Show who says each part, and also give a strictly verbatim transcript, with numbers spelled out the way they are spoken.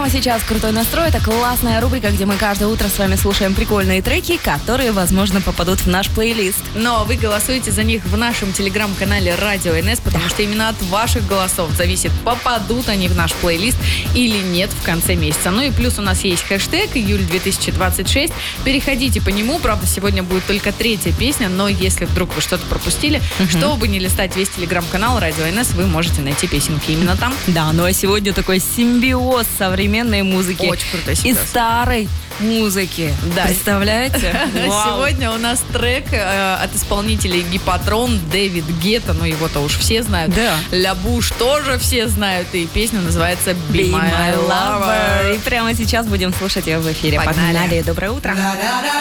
Speaker 1: прямо сейчас «Крутой настрой» — это классная рубрика, где мы каждое утро с вами слушаем прикольные треки, которые, возможно, попадут в наш плейлист.
Speaker 2: Но вы голосуете за них в нашем телеграм-канале Радио эн эс, потому что именно от ваших голосов зависит, попадут они в наш плейлист или нет в конце месяца. Ну и плюс у нас есть хэштег июль две тысячи двадцать шесть. Переходите по нему. Правда, сегодня будет только третья песня, но если вдруг вы что-то пропустили, uh-huh. чтобы не листать весь телеграм-канал Радио эн эс, вы можете найти песенки именно там.
Speaker 1: Да, ну а сегодня такой симбиоз современной музыки.
Speaker 2: Очень крутой симбиоз.
Speaker 1: И старой музыки.
Speaker 2: Да.
Speaker 1: Представляете?
Speaker 2: Сегодня у нас трек э, от исполнителей Гипатрон, Дэвид Гетта, ну его-то уж все знают.
Speaker 1: Да.
Speaker 2: Ля Буш тоже все знают, и песня называется Be, Be My, My Lover.
Speaker 1: Lover. И прямо сейчас будем слушать ее в эфире.
Speaker 2: Погнали.
Speaker 1: Погнали. Доброе утро.